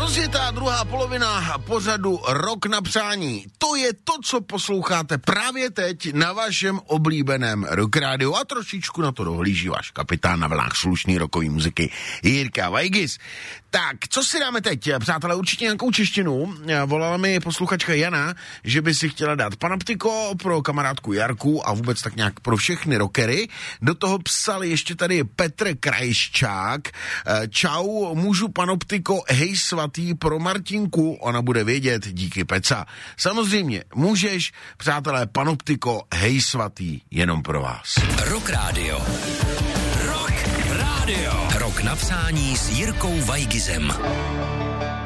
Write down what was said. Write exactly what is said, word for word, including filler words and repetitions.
Rozjetá druhá polovina pořadu Rok na přání. To je to, co posloucháte právě teď na vašem oblíbeném Rock rádiu a trošičku na to dohlíží váš kapitán na vlnách slušný rokový muziky Jirka Vajgis. Tak, co si dáme teď? Přátelé, určitě nějakou češtinu. Volala mi posluchačka Jana, že by si chtěla dát Panoptiko pro kamarádku Jarku a vůbec tak nějak pro všechny rockery. Do toho psal ještě tady Petr Krajščák. Čau, můžu Panoptiko, hej svatý pro Martinku, ona bude vědět, díky Peca. Samozřejmě, můžeš, přátelé, Panoptiko, hej svatý, jenom pro vás. Rock rádio. Rock rádio. Rok na přání s Jirkou Vajgizem.